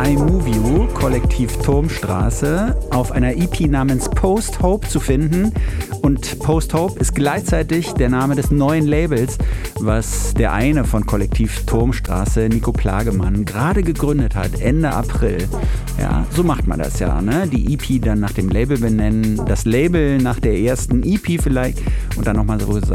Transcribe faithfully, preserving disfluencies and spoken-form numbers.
iMovie, Kollektiv Turmstraße, auf einer E P namens Post Hope zu finden. Und Post Hope ist gleichzeitig der Name des neuen Labels, was der eine von Kollektiv Turmstraße, Nico Plagemann, gerade gegründet hat, Ende April. Ja, so macht man das ja, ne? Die E P dann nach dem Label benennen, das Label nach der ersten E P vielleicht und dann nochmal so